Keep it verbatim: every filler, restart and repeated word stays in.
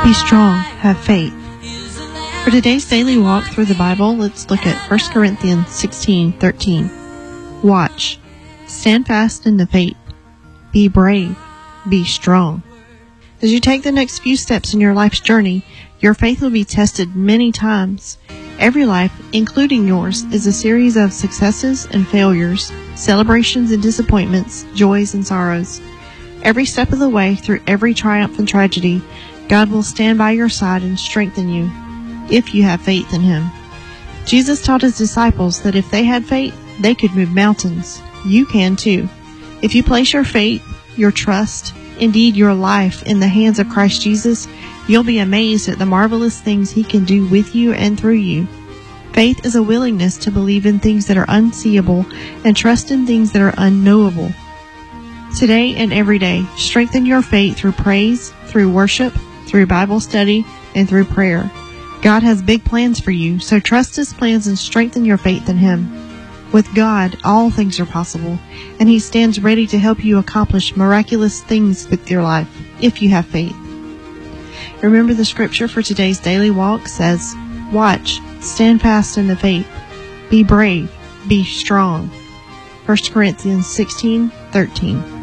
Be strong, have faith. For today's daily walk through the Bible, let's look at First Corinthians sixteen thirteen. Watch, stand fast in the faith, be brave, be strong. As you take the next few steps in your life's journey, your faith will be tested many times. Every life, including yours, is a series of successes and failures, celebrations and disappointments, joys and sorrows. Every step of the way through every triumph and tragedy, God will stand by your side and strengthen you, if you have faith in Him. Jesus taught His disciples that if they had faith, they could move mountains. You can too. If you place your faith, your trust, indeed your life in the hands of Christ Jesus, you'll be amazed at the marvelous things He can do with you and through you. Faith is a willingness to believe in things that are unseeable and trust in things that are unknowable. Today and every day, strengthen your faith through praise, through worship, through Bible study, and through prayer. God has big plans for you, so trust His plans and strengthen your faith in Him. With God, all things are possible, and He stands ready to help you accomplish miraculous things with your life, if you have faith. Remember, the scripture for today's daily walk says, watch, stand fast in the faith, be brave, be strong. First Corinthians sixteen thirteen.